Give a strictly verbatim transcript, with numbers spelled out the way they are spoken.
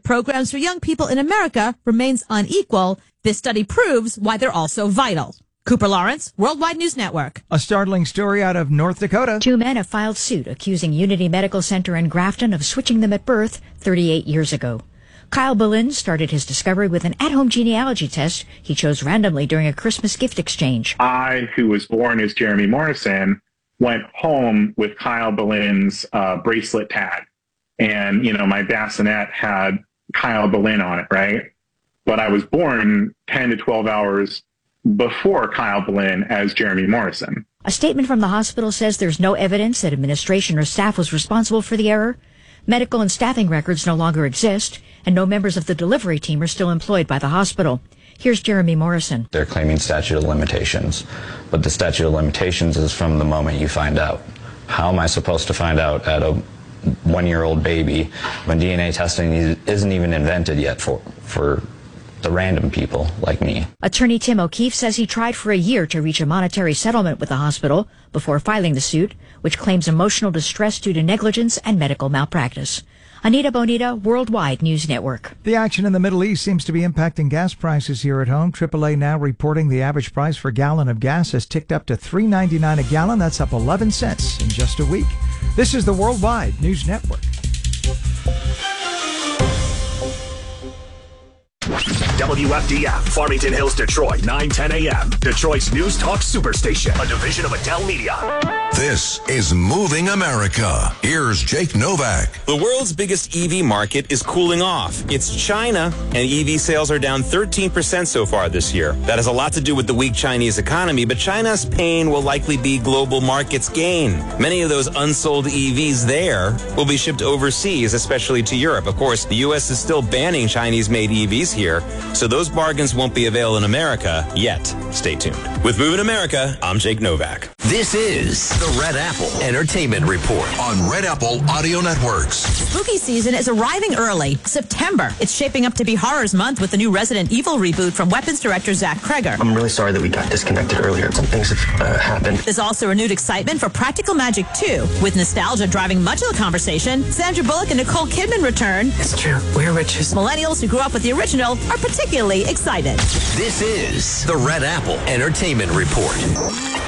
programs for young people in America remains unequal, this study proves why they're also vital. Cooper Lawrence, Worldwide News Network. A startling story out of North Dakota. Two men have filed suit accusing Unity Medical Center in Grafton of switching them at birth thirty-eight years ago. Kyle Boleyn started his discovery with an at-home genealogy test he chose randomly during a Christmas gift exchange. I, who was born as Jeremy Morrison, went home with Kyle Boleyn's uh, bracelet tag. And, you know, my bassinet had Kyle Boleyn on it, right? But I was born ten to twelve hours before Kyle Boleyn as Jeremy Morrison. A statement from the hospital says there's no evidence that administration or staff was responsible for the error. Medical and staffing records no longer exist, and no members of the delivery team are still employed by the hospital. Here's Jeremy Morrison. They're claiming statute of limitations, but the statute of limitations is from the moment you find out. How am I supposed to find out at a one-year-old baby when D N A testing isn't even invented yet for for the random people like me? Attorney Tim O'Keefe says he tried for a year to reach a monetary settlement with the hospital before filing the suit, which claims emotional distress due to negligence and medical malpractice. Anita Bonita, Worldwide News Network. The action in the Middle East seems to be impacting gas prices here at home. triple A now reporting the average price for a gallon of gas has ticked up to three ninety-nine a gallon. That's up eleven cents in just a week. This is the Worldwide News Network. W F D F, Farmington Hills, Detroit, nine ten a.m. Detroit's News Talk Superstation, a division of Adele Media. This is Moving America. Here's Jake Novak. The world's biggest E V market is cooling off. It's China, and E V sales are down thirteen percent so far this year. That has a lot to do with the weak Chinese economy, but China's pain will likely be global markets' gain. Many of those unsold E Vs there will be shipped overseas, especially to Europe. Of course, the U S is still banning Chinese-made E Vs here, so those bargains won't be available in America yet. Stay tuned. With Moving America, I'm Jake Novak. This is the Red Apple Entertainment Report on Red Apple Audio Networks. Spooky season is arriving early. September. It's shaping up to be Horrors Month with the new Resident Evil reboot from Weapons director Zach Kreger. I'm really sorry that we got disconnected earlier. Some things have uh, happened. There's also renewed excitement for Practical Magic two. With nostalgia driving much of the conversation, Sandra Bullock and Nicole Kidman return. It's true. We're witches. Millennials who grew up with the original are particularly excited. This is the Red Apple Entertainment Report.